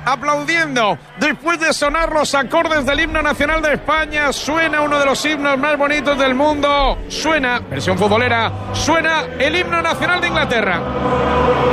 aplaudiendo. Después de sonar los acordes del himno nacional de España, suena uno de los himnos más bonitos del mundo. Suena, versión futbolera, suena el himno nacional de Inglaterra.